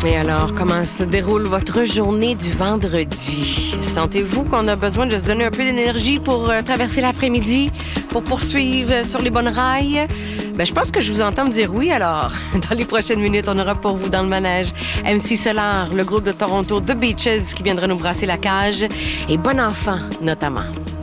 Et alors, comment se déroule votre journée du vendredi? Sentez-vous qu'on a besoin de se donner un peu d'énergie pour traverser l'après-midi, pour poursuivre sur les bonnes rails? Ben, je pense que je vous entends me dire oui, alors. Dans les prochaines minutes, on aura pour vous dans le manège MC Solar, le groupe de Toronto The Beaches qui viendra nous brasser la cage, et Bon Enfant, notamment.